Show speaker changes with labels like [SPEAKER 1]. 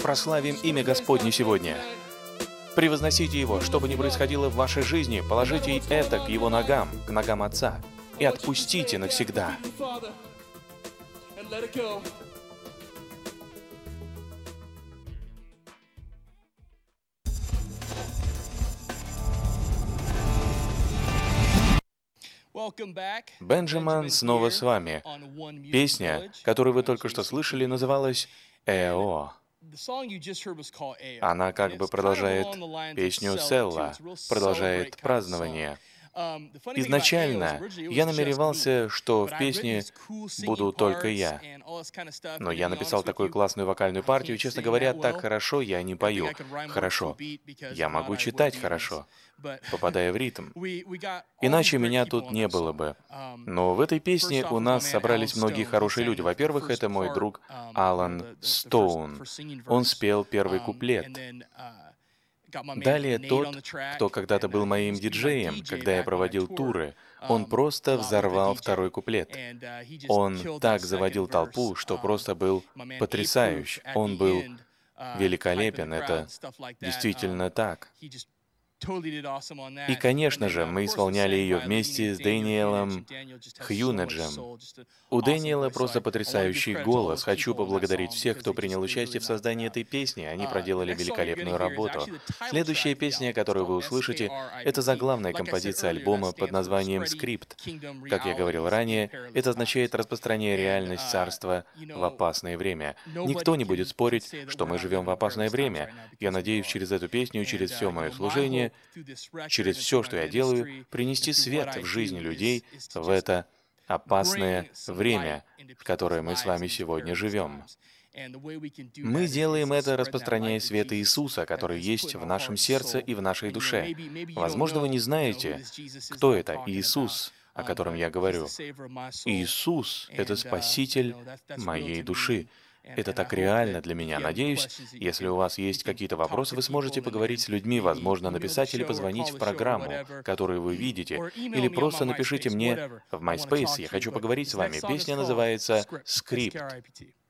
[SPEAKER 1] Прославим имя Господне сегодня. Превозносите Его, что бы ни происходило в вашей жизни, положите это к Его ногам, к ногам Отца, и отпустите навсегда. Бенджамин снова с вами. Песня, которую вы только что слышали, называлась «Эо». Она как бы продолжает песню Селла, продолжает празднование. Изначально я намеревался, что в песне буду только я. Но я написал такую классную вокальную партию, и, честно говоря, так хорошо я не пою. Хорошо. Я могу читать хорошо, попадая в ритм. Иначе меня тут не было бы. Но в этой песне у нас собрались многие хорошие люди. Во-первых, это мой друг Алан Стоун. Он спел первый куплет. Далее тот, кто когда-то был моим диджеем, когда я проводил туры, он просто взорвал второй куплет. Он так заводил толпу, что просто был потрясающ. Он был великолепен, это действительно так. И, конечно же, мы исполняли ее вместе с Дэниелом Хьюнаджем. У Дэниела просто потрясающий голос. Хочу поблагодарить всех, кто принял участие в создании этой песни. Они проделали великолепную работу. Следующая песня, которую вы услышите, это заглавная композиция альбома под названием «Скрипт». Как я говорил ранее, это означает распространение реальность царства в опасное время. Никто не будет спорить, что мы живем в опасное время. Я надеюсь, через эту песню, через все мое служение, через все, что я делаю, принести свет в жизнь людей в это опасное время, в которое мы с вами сегодня живем. Мы делаем это, распространяя свет Иисуса, который есть в нашем сердце и в нашей душе. Возможно, вы не знаете, кто это Иисус, о котором я говорю. Иисус — это Спаситель моей души. Это так реально для меня. Надеюсь, если у вас есть какие-то вопросы, вы сможете поговорить с людьми, возможно, написать или позвонить в программу, которую вы видите, или просто напишите мне в MySpace. Я хочу поговорить с вами. Песня называется «Скрипт».